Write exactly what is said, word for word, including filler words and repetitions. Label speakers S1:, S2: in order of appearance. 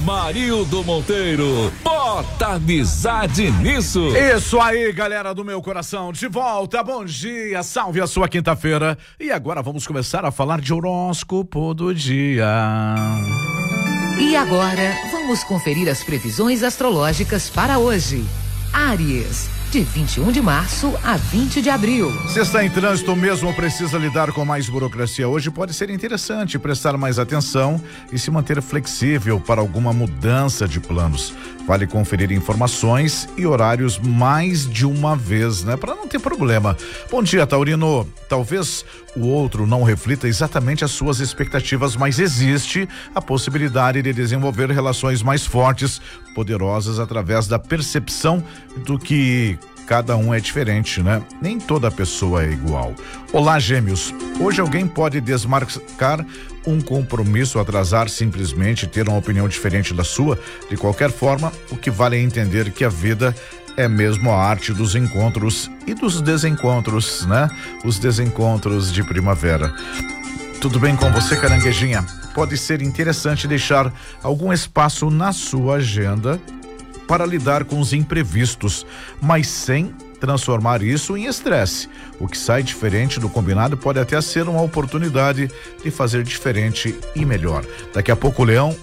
S1: Amarildo Monteiro. Bota amizade nisso.
S2: Isso aí, galera do meu coração, de volta, bom dia, salve a sua quinta-feira. E agora vamos começar a falar de horóscopo do dia.
S3: E agora, vamos conferir as previsões astrológicas para hoje. Áries, de vinte e um de março a vinte de abril.
S2: Se está em trânsito mesmo ou precisa lidar com mais burocracia hoje, pode ser interessante prestar mais atenção e se manter flexível para alguma mudança de planos. Vale conferir informações e horários mais de uma vez, né? Para não ter problema. Bom dia, Taurino. Talvez o outro não reflita exatamente as suas expectativas, mas existe a possibilidade de desenvolver relações mais fortes, poderosas através da percepção do que cada um é diferente, né? Nem toda pessoa é igual. Olá, Gêmeos. Hoje alguém pode desmarcar um compromisso, atrasar, simplesmente ter uma opinião diferente da sua. De qualquer forma, o que vale é entender que a vida é mesmo a arte dos encontros e dos desencontros, né? Os desencontros de primavera. Tudo bem com você, caranguejinha? Pode ser interessante deixar algum espaço na sua agenda para lidar com os imprevistos, mas sem transformar isso em estresse. O que sai diferente do combinado pode até ser uma oportunidade de fazer diferente e melhor. Daqui a pouco o Leão